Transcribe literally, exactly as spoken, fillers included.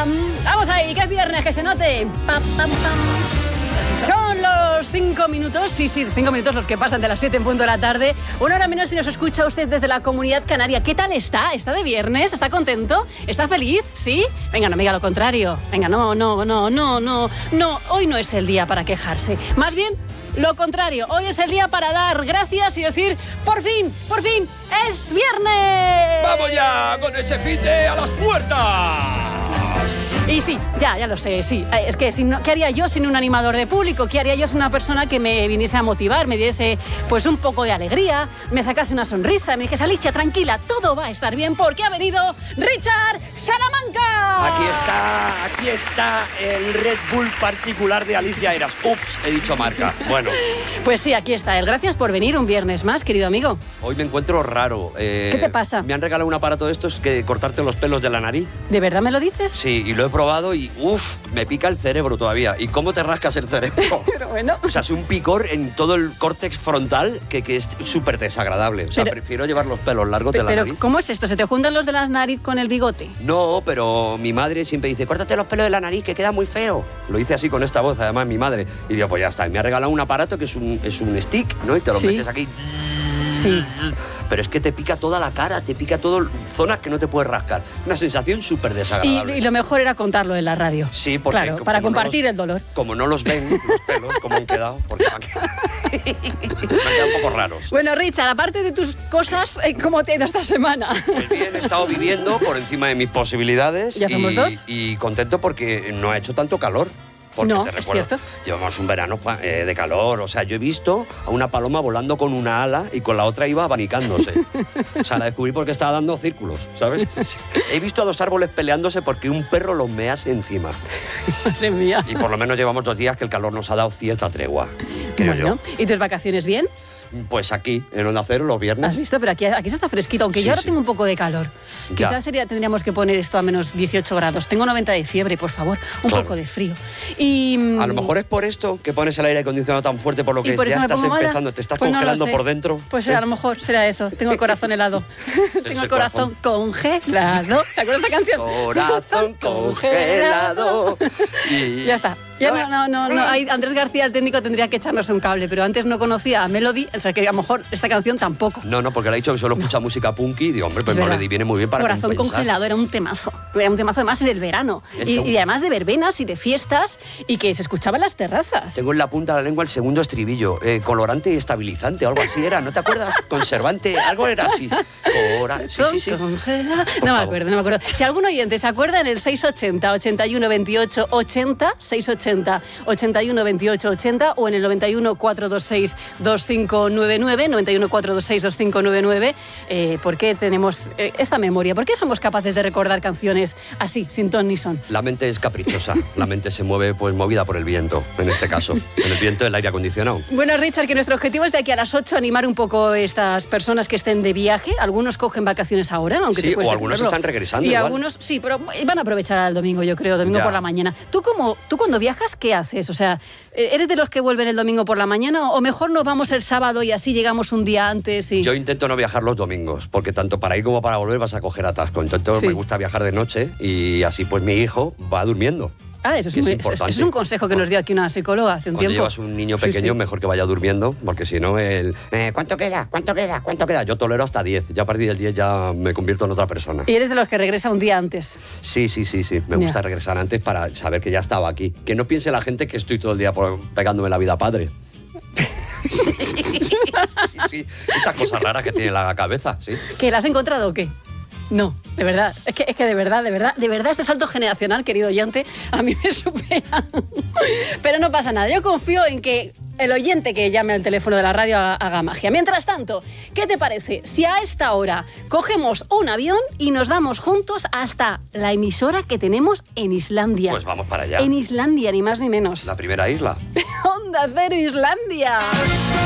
pam. Vamos ahí, que es viernes, que se note. Pam, pam, pam. Son los cinco minutos, sí, sí, cinco minutos los que pasan de las siete en punto de la tarde. Una hora menos si nos escucha usted desde la Comunidad Canaria. ¿Qué tal está? ¿Está de viernes? ¿Está contento? ¿Está feliz? ¿Sí? Venga, no me diga lo contrario. Venga, no, no, no, no, no. No, hoy no es el día para quejarse. Más bien, lo contrario. Hoy es el día para dar gracias y decir, por fin, por fin, es viernes. ¡Vamos ya con ese fite a las puertas! Y sí, ya, ya lo sé, sí. Es que, si no, ¿qué haría yo sin un animador de público? ¿Qué haría yo sin una persona que me viniese a motivar, me diese pues un poco de alegría, me sacase una sonrisa, me dijese, Alicia, tranquila, todo va a estar bien porque ha venido Richard Salamanca. Aquí está, aquí está el Red Bull particular de Alicia Eras. Ups, he dicho marca. Bueno. Pues sí, aquí está él. Gracias por venir un viernes más, querido amigo. Hoy me encuentro raro. Eh, ¿Qué te pasa? Me han regalado un aparato de estos que cortarte los pelos de la nariz. ¿De verdad me lo dices? Sí, y lo he probado y uff, me pica el cerebro todavía. ¿Y cómo te rascas el cerebro? Pero bueno. O sea, es un picor en todo el córtex frontal que, que es súper desagradable. O sea, pero, prefiero llevar los pelos largos pero, de la pero, nariz. ¿cómo es esto? ¿Se te juntan los de la nariz con el bigote? No, pero mi madre siempre dice, córtate los pelos de la nariz, que queda muy feo. Lo hice así con esta voz, además, mi madre. Y digo, pues ya está. Y me ha regalado un aparato que es un, es un stick, ¿no? Y te lo ¿Sí? metes aquí. Sí. Pero es que te pica toda la cara, te pica todo, zonas que no te puedes rascar. Una sensación súper desagradable. Y, y lo mejor era contarlo en la radio. Sí, porque... Claro, para compartir los, el dolor. Como no los ven, los pelos, como han quedado, porque me han quedado, me han quedado un poco raros. Bueno, Richard, aparte de tus cosas, ¿cómo te ha ido esta semana? Pues bien, he estado viviendo por encima de mis posibilidades. ¿Ya somos y, dos? Y contento porque no ha hecho tanto calor. Porque no, te es recuerdo, cierto. Llevamos un verano eh, de calor. O sea, yo he visto a una paloma volando con una ala y con la otra iba abanicándose. O sea, la descubrí porque estaba dando círculos, ¿sabes? He visto a dos árboles peleándose porque un perro los mease encima. Madre mía. Y por lo menos llevamos dos días que el calor nos ha dado cierta tregua, creo bueno, yo. ¿y tus vacaciones bien? Pues aquí, en Onda Cero, los viernes. ¿Has visto? Pero aquí, aquí se está fresquito, aunque Sí, yo ahora sí. tengo un poco de calor. Ya. Quizás sería, tendríamos que poner esto a menos dieciocho grados. Tengo noventa de fiebre, por favor. Un Claro. poco de frío. Y, A lo mejor es por esto que pones el aire acondicionado tan fuerte, por lo y que por ya eso me estás pongo mala. empezando, te estás Pues no lo congelando sé. por dentro. Pues ¿Eh? a lo mejor será eso. Tengo el corazón helado. Tengo el el corazón, congelado. ¿Te acuerdas de esa canción? Corazón congelado. Y... Ya está. Ya no, no, no, no. Ahí Andrés García, el técnico, tendría que echarnos un cable, pero antes no conocía a Melody, o sea que a lo mejor esta canción tampoco. No, no, porque le ha dicho que solo escucha música punky y digo, hombre, pues Es verdad. Melody viene muy bien para Corazón compensar. congelado era un temazo. Era un temazo además en el verano. El Y, segundo. y además de verbenas y de fiestas y que se escuchaba en las terrazas. Tengo en la punta de la lengua el segundo estribillo. Eh, colorante y estabilizante o algo así era, ¿no te acuerdas? Conservante, algo era así. Cora... Sí, sí, sí. Congelado. Por No me favor. acuerdo, no me acuerdo. Si algún oyente se acuerda, en el seis ochenta, ochenta y uno, veintiocho, ochenta, seis ochenta, ochenta y uno, veintiocho, ochenta o en el noventa y uno, cuatrocientos veintiséis, veinticinco noventa y nueve, noventa y uno, cuatrocientos veintiséis, veinticinco noventa y nueve. Eh, ¿Por qué tenemos eh, esta memoria? ¿Por qué somos capaces de recordar canciones así, sin ton ni son? La mente es caprichosa, la mente se mueve pues movida por el viento, en este caso, en el viento del aire acondicionado. Bueno, Richard, que nuestro objetivo es de aquí a las ocho animar un poco a estas personas que estén de viaje. Algunos cogen vacaciones ahora, aunque Sí, te cueste o algunos creerlo. están regresando Y igual. algunos, sí, pero van a aprovechar al domingo, yo creo, domingo Ya. por la mañana. ¿Tú, cómo, ¿Tú cuando viajas, qué haces? O sea, ¿eres de los que vuelven el domingo por la mañana o mejor nos vamos el sábado y así llegamos un día antes? Y... Yo intento no viajar los domingos, porque tanto para ir como para volver vas a coger atasco. Entonces Sí. me gusta viajar de noche y así pues mi hijo va durmiendo. Ah, eso es, que es muy- importante. eso es un consejo que nos dio aquí una psicóloga hace un Cuando tiempo. llevas un niño Sí, pequeño, sí. mejor que vaya durmiendo, porque si no, el... Eh, ¿Cuánto queda? ¿Cuánto queda? ¿Cuánto queda? Yo tolero hasta diez. Ya a partir del diez ya me convierto en otra persona. Y eres de los que regresa un día antes. Sí, sí, sí, sí. Me Ya. gusta regresar antes para saber que ya estaba aquí. Que no piense la gente que estoy todo el día por- pegándome la vida padre. sí, sí. Estas cosas raras que tiene la cabeza, sí. ¿Que la has encontrado o qué? No, de verdad. Es que, es que de verdad, de verdad, de verdad este salto generacional, querido oyente, a mí me supera. Pero no pasa nada. Yo confío en que el oyente que llame al teléfono de la radio haga magia. Mientras tanto, ¿qué te parece si a esta hora cogemos un avión y nos vamos juntos hasta la emisora que tenemos en Islandia? Pues vamos para allá. En Islandia, ni más ni menos. La primera isla. Onda Cero Islandia.